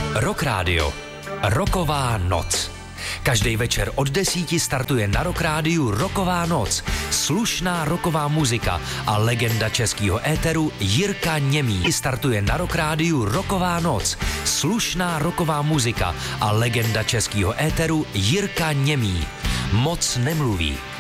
Rock Radio. Rocková noc. Každý večer od 10 startuje na Rock Rádiu Rocková noc. Slušná rocková muzika a legenda českého éteru Jirka Němý. Startuje na Rock Rádiu Rocková noc. Slušná rocková muzika a legenda českého éteru Jirka Němý. Moc nemluví.